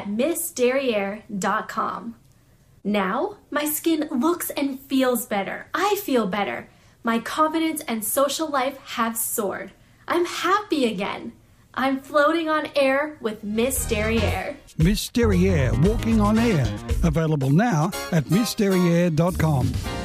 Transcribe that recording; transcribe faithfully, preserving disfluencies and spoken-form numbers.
at miss derriere dot com. Now, my skin looks and feels better. I feel better. My confidence and social life have soared. I'm happy again. I'm floating on air with Miss Derriere. Miss Derriere, Walking on Air. Available now at miss derriere dot com.